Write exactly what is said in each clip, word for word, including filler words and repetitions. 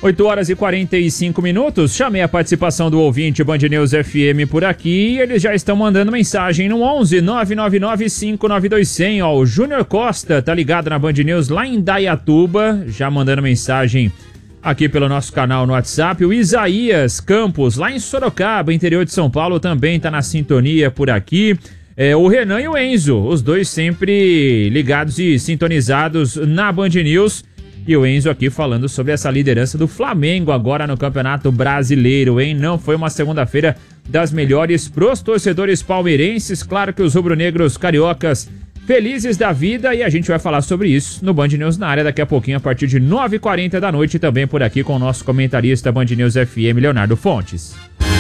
oito horas e quarenta e cinco minutos, chamei a participação do ouvinte Band News F M por aqui e eles já estão mandando mensagem no onze nove nove nove cinco nove dois zero zero. Ó, o Júnior Costa tá ligado na Band News lá em Dayatuba, já mandando mensagem aqui pelo nosso canal no WhatsApp. O Isaías Campos, lá em Sorocaba, interior de São Paulo, também tá na sintonia por aqui. É, o Renan e o Enzo, os dois sempre ligados e sintonizados na Band News. E o Enzo aqui falando sobre essa liderança do Flamengo agora no Campeonato Brasileiro, hein? Não foi uma segunda-feira das melhores pros torcedores palmeirenses. Claro que os rubro-negros cariocas felizes da vida, e a gente vai falar sobre isso no Band News na área daqui a pouquinho, a partir de nove e quarenta da noite, também por aqui com o nosso comentarista Band News F M, Leonardo Fontes.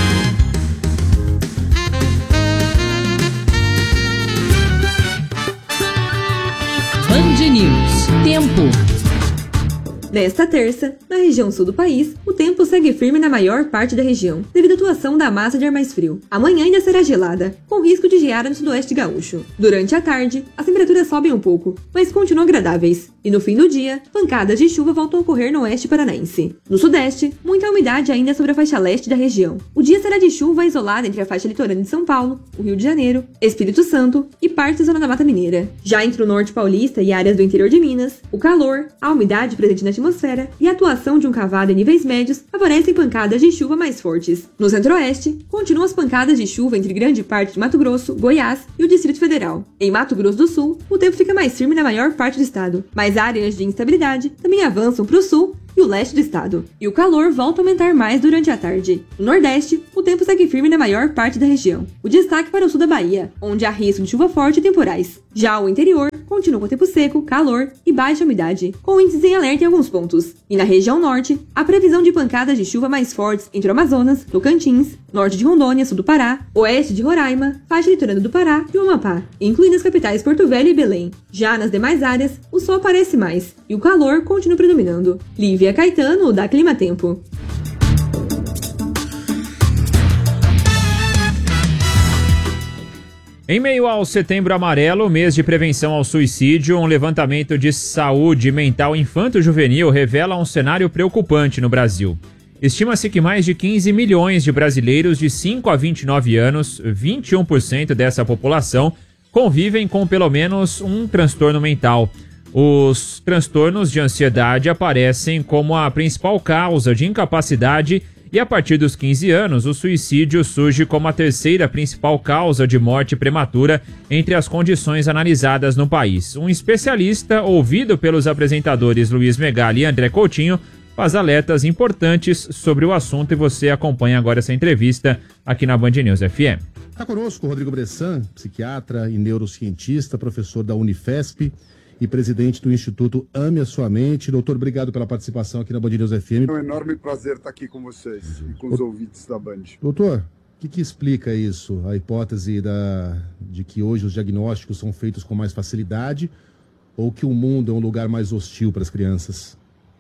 Band News. Tempo. Nesta terça, na região sul do país, o tempo segue firme na maior parte da região, devido à atuação da massa de ar mais frio. Amanhã ainda será gelada, com risco de geada no sudoeste gaúcho. Durante a tarde, as temperaturas sobem um pouco, mas continuam agradáveis. E no fim do dia, pancadas de chuva voltam a ocorrer no oeste paranaense. No sudeste, muita umidade ainda sobre a faixa leste da região. O dia será de chuva isolada entre a faixa litorânea de São Paulo, o Rio de Janeiro, Espírito Santo e parte da zona da Mata Mineira. Já entre o norte paulista e áreas do interior de Minas, o calor, a umidade presente na atmosfera e a atuação de um cavado em níveis médios favorecem pancadas de chuva mais fortes. No centro-oeste, continuam as pancadas de chuva entre grande parte de Mato Grosso, Goiás e o Distrito Federal. Em Mato Grosso do Sul, o tempo fica mais firme na maior parte do estado, mas áreas de instabilidade também avançam para o sul e o leste do estado, e o calor volta a aumentar mais durante a tarde. No Nordeste, o tempo segue firme na maior parte da região. O destaque para o sul da Bahia, onde há risco de chuva forte e temporais. Já o interior continua com tempo seco, calor e baixa umidade, com índices em alerta em alguns pontos. E na região norte, a previsão de pancadas de chuva mais fortes entre o Amazonas, Tocantins, norte de Rondônia, sul do Pará, oeste de Roraima, faixa litorânea do Pará e o Amapá, incluindo as capitais Porto Velho e Belém. Já nas demais áreas, o sol aparece mais e o calor continua predominando. Lívia Caetano, da Clima Tempo. Em meio ao Setembro Amarelo, mês de prevenção ao suicídio, um levantamento de saúde mental infanto-juvenil revela um cenário preocupante no Brasil. Estima-se que mais de quinze milhões de brasileiros de cinco a vinte e nove anos, vinte e um por cento dessa população, convivem com pelo menos um transtorno mental. Os transtornos de ansiedade aparecem como a principal causa de incapacidade e, a partir dos quinze anos, o suicídio surge como a terceira principal causa de morte prematura entre as condições analisadas no país. Um especialista, ouvido pelos apresentadores Luiz Megali e André Coutinho, faz alertas importantes sobre o assunto e você acompanha agora essa entrevista aqui na Band News F M. Está conosco o Rodrigo Bressan, psiquiatra e neurocientista, professor da Unifesp e presidente do Instituto Ame a Sua Mente. Doutor, obrigado pela participação aqui na Band News F M. É um enorme prazer estar aqui com vocês e com os o... ouvintes da Band. Doutor, o que, que explica isso? A hipótese da... de que hoje os diagnósticos são feitos com mais facilidade ou que o mundo é um lugar mais hostil para as crianças?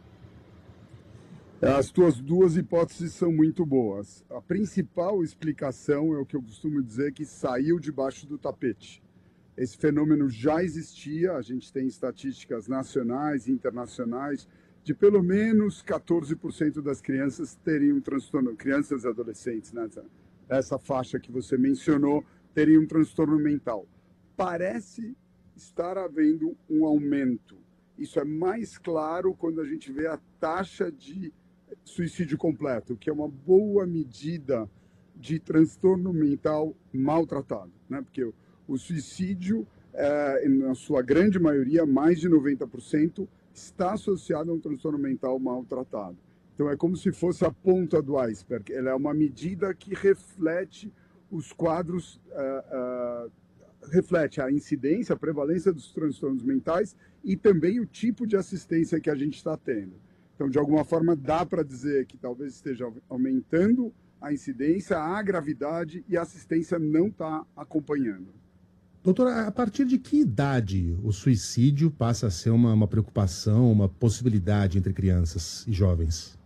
As tuas duas hipóteses são muito boas. A principal explicação é o que eu costumo dizer, que saiu debaixo do tapete. Esse fenômeno já existia, a gente tem estatísticas nacionais e internacionais de pelo menos quatorze por cento das crianças teriam um transtorno, crianças e adolescentes, né? Essa faixa que você mencionou, teriam um transtorno mental. Parece estar havendo um aumento. Isso é mais claro quando a gente vê a taxa de suicídio completo, que é uma boa medida de transtorno mental maltratado, né? Porque o suicídio, é, na sua grande maioria, mais de noventa por cento, está associado a um transtorno mental maltratado. Então é como se fosse a ponta do iceberg. Ela é uma medida que reflete os quadros, uh, uh, reflete a incidência, a prevalência dos transtornos mentais e também o tipo de assistência que a gente está tendo. Então, de alguma forma, dá para dizer que talvez esteja aumentando a incidência, a gravidade e a assistência não está acompanhando. Doutora, a partir de que idade o suicídio passa a ser uma, uma preocupação, uma possibilidade entre crianças e jovens?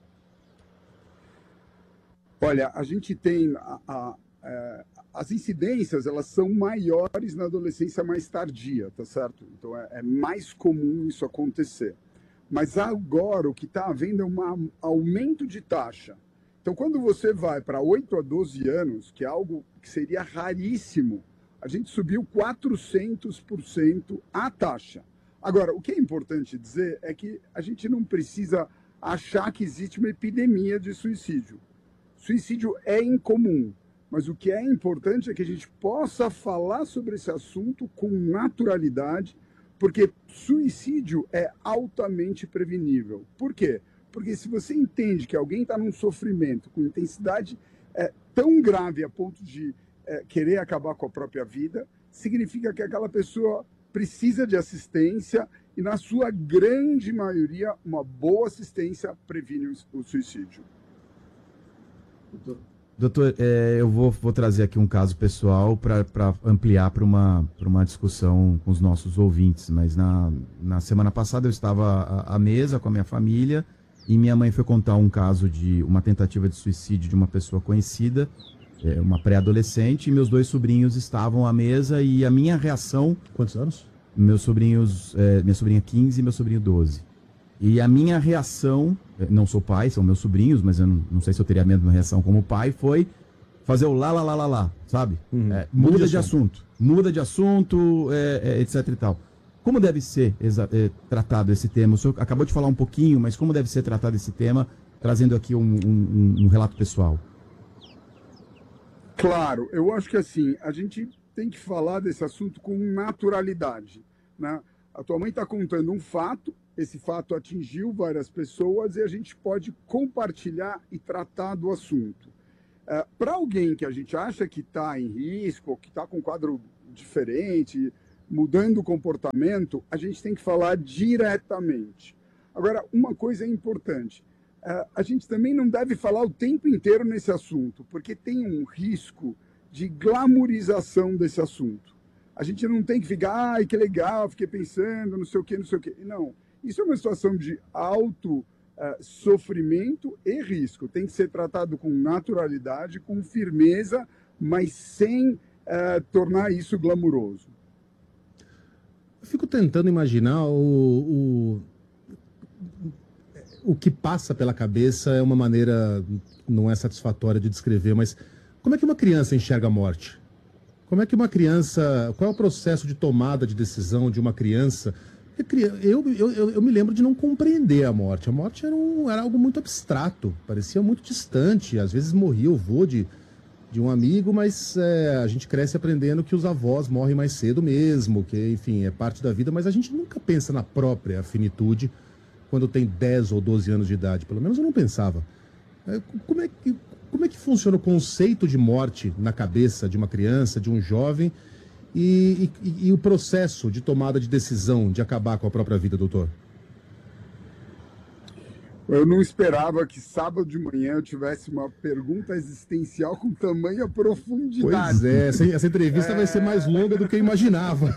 Olha, a gente tem... A, a, a, as incidências, elas são maiores na adolescência mais tardia, tá certo? Então, é, é mais comum isso acontecer. Mas agora o que está havendo é um aumento de taxa. Então, quando você vai para oito a doze anos, que é algo que seria raríssimo, a gente subiu quatrocentos por cento a taxa. Agora, o que é importante dizer é que a gente não precisa achar que existe uma epidemia de suicídio. Suicídio é incomum, mas o que é importante é que a gente possa falar sobre esse assunto com naturalidade, porque suicídio é altamente prevenível. Por quê? Porque se você entende que alguém está num sofrimento com intensidade é, tão grave a ponto de é, querer acabar com a própria vida, significa que aquela pessoa precisa de assistência e, na sua grande maioria, uma boa assistência previne o suicídio. Doutor, é, eu vou, vou trazer aqui um caso pessoal para ampliar para uma, uma discussão com os nossos ouvintes, mas na, na semana passada eu estava à, à mesa com a minha família e minha mãe foi contar um caso de uma tentativa de suicídio de uma pessoa conhecida, é, uma pré-adolescente, e meus dois sobrinhos estavam à mesa e a minha reação... Quantos anos? Meus sobrinhos, é, minha sobrinha quinze e meu sobrinho doze. E a minha reação, não sou pai, são meus sobrinhos, mas eu não, não sei se eu teria a mesma reação como pai, foi fazer o lá, lá, lá, lá, lá, sabe? Uhum. É, muda de, de assunto. assunto, muda de assunto, é, é, etc e tal. Como deve ser é, tratado esse tema? O senhor acabou de falar um pouquinho, mas como deve ser tratado esse tema, trazendo aqui um, um, um relato pessoal? Claro, eu acho que assim, a gente tem que falar desse assunto com naturalidade, né? A tua mãe está contando um fato, esse fato atingiu várias pessoas e a gente pode compartilhar e tratar do assunto. É, para alguém que a gente acha que está em risco, que está com um quadro diferente, mudando o comportamento, a gente tem que falar diretamente. Agora, uma coisa é importante, é, a gente também não deve falar o tempo inteiro nesse assunto, porque tem um risco de glamorização desse assunto. A gente não tem que ficar, ai, que legal, fiquei pensando, não sei o quê, não sei o quê. Não. Isso é uma situação de alto uh, sofrimento e risco. Tem que ser tratado com naturalidade, com firmeza, mas sem uh, tornar isso glamuroso. Eu fico tentando imaginar o, o, o que passa pela cabeça é uma maneira, não é satisfatória de descrever, mas como é que uma criança enxerga a morte? Como é que uma criança, qual é o processo de tomada de decisão de uma criança? Eu, eu, eu, eu me lembro de não compreender a morte. A morte era, um, era algo muito abstrato, parecia muito distante. Às vezes morria o vô de, de um amigo, mas é, a gente cresce aprendendo que os avós morrem mais cedo mesmo, que, enfim, é parte da vida, mas a gente nunca pensa na própria finitude quando tem dez ou doze anos de idade. Pelo menos eu não pensava. É, como é que, como é que funciona o conceito de morte na cabeça de uma criança, de um jovem, E, e, e o processo de tomada de decisão de acabar com a própria vida, doutor? Eu não esperava que sábado de manhã eu tivesse uma pergunta existencial com tamanha profundidade. Pois é, essa, essa entrevista é... vai ser mais longa do que eu imaginava.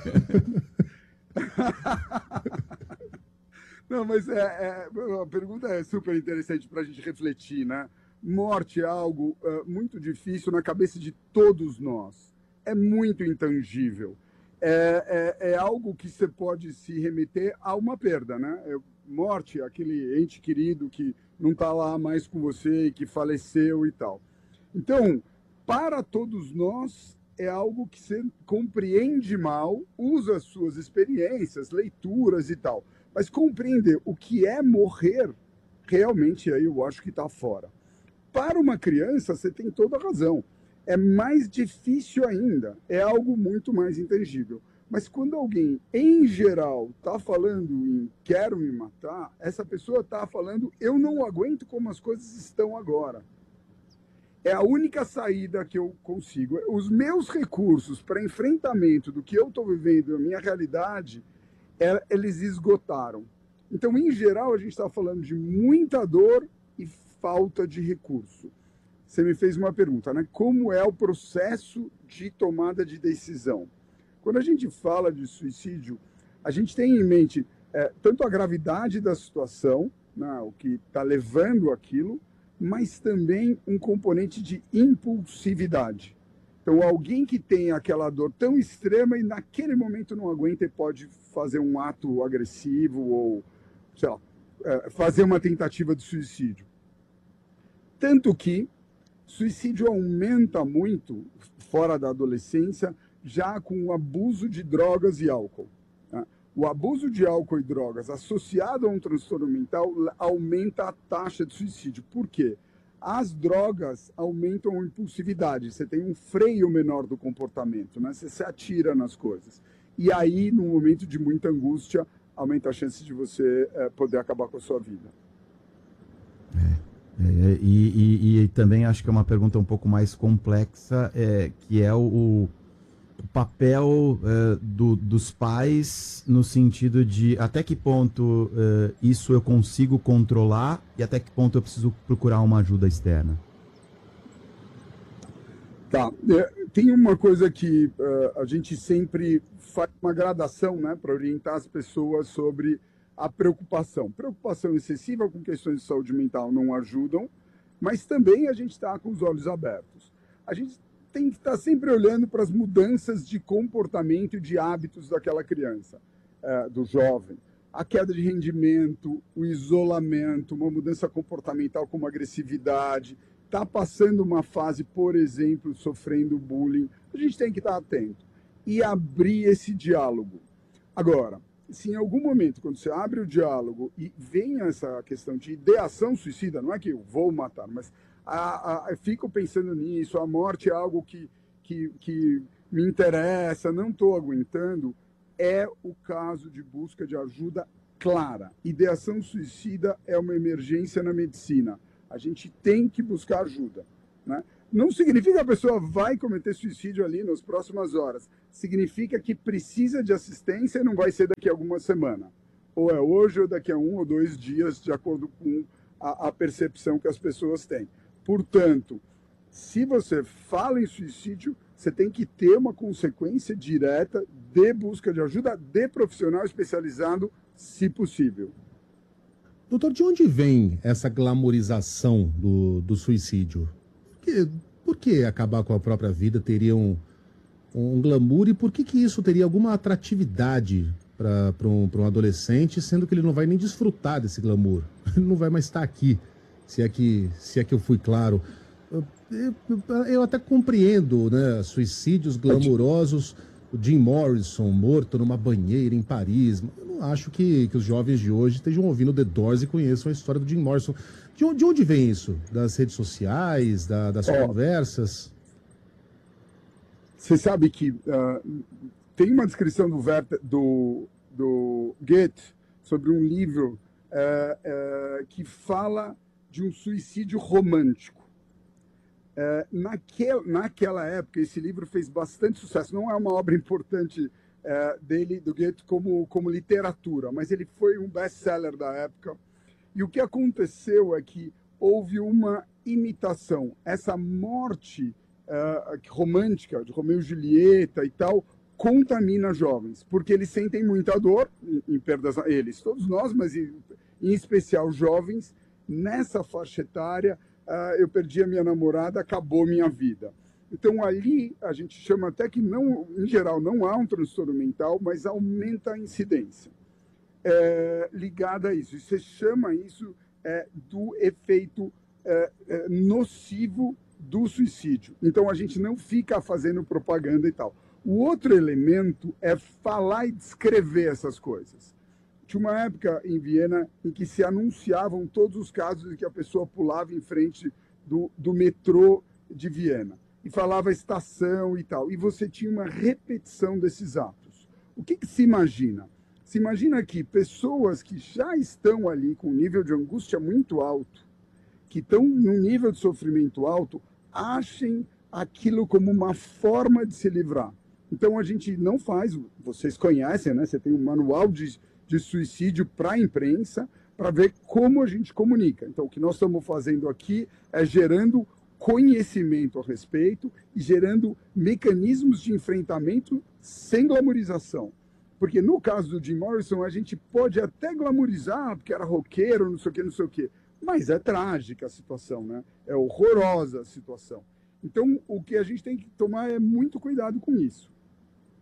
Não, mas é, é, a pergunta é super interessante para a gente refletir, né? Morte é algo uh, muito difícil na cabeça de todos nós. É muito intangível. É, é, é algo que você pode se remeter a uma perda, né? É, morte, aquele ente querido que não está lá mais com você e que faleceu e tal. Então, para todos nós, é algo que você compreende mal, usa as suas experiências, leituras e tal. Mas compreender o que é morrer, realmente aí eu acho que está fora. Para uma criança, você tem toda a razão. É mais difícil ainda, é algo muito mais intangível. Mas quando alguém, em geral, está falando em quero me matar, essa pessoa está falando eu não aguento como as coisas estão agora. É a única saída que eu consigo. Os meus recursos para enfrentamento do que eu estou vivendo, a minha realidade, é, eles esgotaram. Então, em geral, a gente está falando de muita dor e falta de recurso. Você me fez uma pergunta, né? Como é o processo de tomada de decisão? Quando a gente fala de suicídio, a gente tem em mente é, tanto a gravidade da situação, né, o que está levando aquilo, mas também um componente de impulsividade. Então, alguém que tem aquela dor tão extrema e naquele momento não aguenta e pode fazer um ato agressivo ou, sei lá, é, fazer uma tentativa de suicídio. Tanto que suicídio aumenta muito fora da adolescência, já com o abuso de drogas e álcool. Né? O abuso de álcool e drogas associado a um transtorno mental aumenta a taxa de suicídio. Por quê? As drogas aumentam a impulsividade, você tem um freio menor do comportamento, né? Você se atira nas coisas. E aí, num momento de muita angústia, aumenta a chance de você é, poder acabar com a sua vida. É, é, e, e, e também acho que é uma pergunta um pouco mais complexa, é, que é o, o papel é, do, dos pais no sentido de até que ponto é, isso eu consigo controlar e até que ponto eu preciso procurar uma ajuda externa. Tá, é, tem uma coisa que uh, a gente sempre faz uma gradação, né, para orientar as pessoas sobre a preocupação. Preocupação excessiva com questões de saúde mental não ajudam, mas também a gente está com os olhos abertos. A gente tem que estar sempre olhando para as mudanças de comportamento e de hábitos daquela criança, uh, do jovem. A queda de rendimento, o isolamento, uma mudança comportamental como agressividade, está passando uma fase, por exemplo, sofrendo bullying, a gente tem que estar atento e abrir esse diálogo. Agora, se em algum momento, quando você abre o diálogo e vem essa questão de ideação suicida, não é que eu vou matar, mas a, a, eu fico pensando nisso, a morte é algo que, que, que me interessa, não estou aguentando, é o caso de busca de ajuda clara. Ideação suicida é uma emergência na medicina. A gente tem que buscar ajuda, né? Não significa que a pessoa vai cometer suicídio ali nas próximas horas. Significa que precisa de assistência e não vai ser daqui a alguma semana. Ou é hoje ou daqui a um ou dois dias, de acordo com a, a percepção que as pessoas têm. Portanto, se você fala em suicídio, você tem que ter uma consequência direta de busca de ajuda de profissional especializado, se possível. Doutor, de onde vem essa glamorização do, do suicídio? Por que, por que acabar com a própria vida teria um, um glamour e por que, que isso teria alguma atratividade para um, um adolescente, sendo que ele não vai nem desfrutar desse glamour? Ele não vai mais estar aqui, se é que, se é que eu fui claro. Eu, eu, eu até compreendo, né, suicídios glamurosos, o Jim Morrison morto numa banheira em Paris. Eu não acho que, que os jovens de hoje estejam ouvindo The Doors e conheçam a história do Jim Morrison. De onde, de onde vem isso? Das redes sociais, da, das oh. conversas? Você sabe que uh, tem uma descrição do, Werther, do, do Goethe sobre um livro uh, uh, que fala de um suicídio romântico. Uh, naquel, naquela época, esse livro fez bastante sucesso. Não é uma obra importante uh, dele, do Goethe, como, como literatura, mas ele foi um best-seller da época. E o que aconteceu é que houve uma imitação. Essa morte uh, romântica de Romeu e Julieta e tal contamina jovens, porque eles sentem muita dor em, em perdas, eles, todos nós, mas em, em especial jovens, nessa faixa etária. Uh, eu perdi a minha namorada, acabou minha vida. Então ali a gente chama até que não, em geral não há um transtorno mental, mas aumenta a incidência é, ligada a isso. E você chama isso é, do efeito é, é, nocivo do suicídio. Então a gente não fica fazendo propaganda e tal. O outro elemento é falar e descrever essas coisas. Tinha uma época em Viena em que se anunciavam todos os casos em que a pessoa pulava em frente do, do metrô de Viena e falava estação e tal. E você tinha uma repetição desses atos. O que, que se imagina? Se imagina que pessoas que já estão ali com um nível de angústia muito alto, que estão num nível de sofrimento alto, achem aquilo como uma forma de se livrar. Então a gente não faz, vocês conhecem, né? Você tem um manual de de suicídio para a imprensa, para ver como a gente comunica. Então, o que nós estamos fazendo aqui é gerando conhecimento a respeito e gerando mecanismos de enfrentamento sem glamorização. Porque no caso do Jim Morrison, a gente pode até glamorizar, porque era roqueiro, não sei o que, não sei o que, mas é trágica a situação, né? É horrorosa a situação. Então, o que a gente tem que tomar é muito cuidado com isso.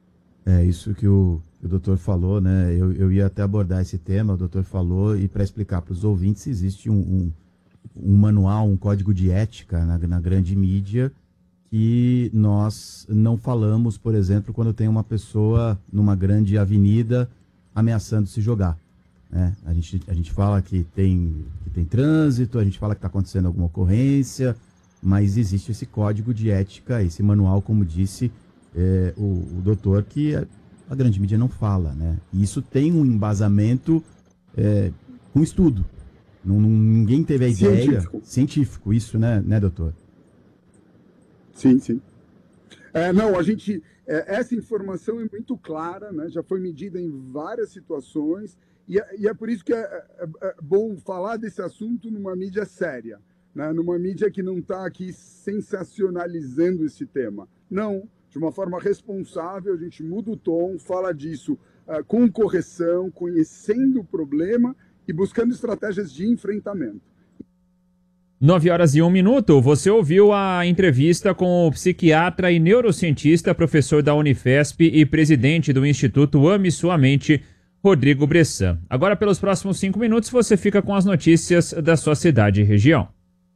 É isso que o, o doutor falou, né? Eu, eu ia até abordar esse tema, o doutor falou, e para explicar para os ouvintes, existe um, um, um manual, um código de ética na, na grande mídia que nós não falamos, por exemplo, quando tem uma pessoa numa grande avenida ameaçando se jogar. Né? A gente, a gente fala que tem, que tem trânsito, a gente fala que está acontecendo alguma ocorrência, mas existe esse código de ética, esse manual, como disse é, o, o doutor, que a, a grande mídia não fala. Né? E isso tem um embasamento é, com estudo. Não, não, ninguém teve a ideia... Científico. Científico, isso, né, né doutor? Sim, sim. É, não, a gente... É, essa informação é muito clara, né? Já foi medida em várias situações, e é, e é por isso que é, é, é bom falar desse assunto numa mídia séria, né? Numa mídia que não está aqui sensacionalizando esse tema. Não, de uma forma responsável, a gente muda o tom, fala disso uh, com correção, conhecendo o problema e buscando estratégias de enfrentamento. nove horas e um minuto, você ouviu a entrevista com o psiquiatra e neurocientista, professor da Unifesp e presidente do Instituto Ame Sua Mente, Rodrigo Bressan. Agora, pelos próximos cinco minutos, você fica com as notícias da sua cidade e região.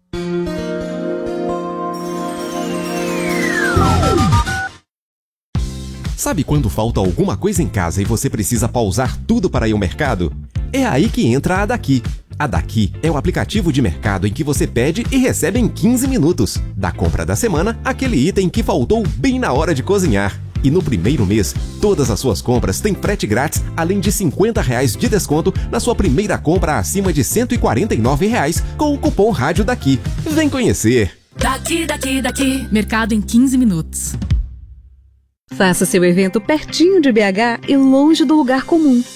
Sabe quando falta alguma coisa em casa e você precisa pausar tudo para ir ao mercado? É aí que entra a Daqui. A Daqui é o aplicativo de mercado em que você pede e recebe em quinze minutos. Da compra da semana, aquele item que faltou bem na hora de cozinhar. E no primeiro mês, todas as suas compras têm frete grátis, além de cinquenta reais de desconto na sua primeira compra acima de cento e quarenta e nove reais com o cupom Rádio Daqui. Vem conhecer! Daqui, daqui, daqui. Mercado em quinze minutos. Faça seu evento pertinho de B H e longe do lugar comum.